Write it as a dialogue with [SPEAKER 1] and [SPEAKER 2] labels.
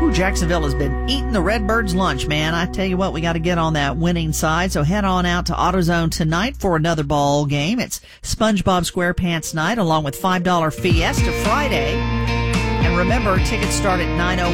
[SPEAKER 1] Jacksonville has been eating the Redbirds lunch, man. I tell you what, we got to get on that winning side. So head on out to AutoZone tonight for another ball game. It's SpongeBob SquarePants night along with $5 Fiesta Friday. And remember, tickets start at 9:01.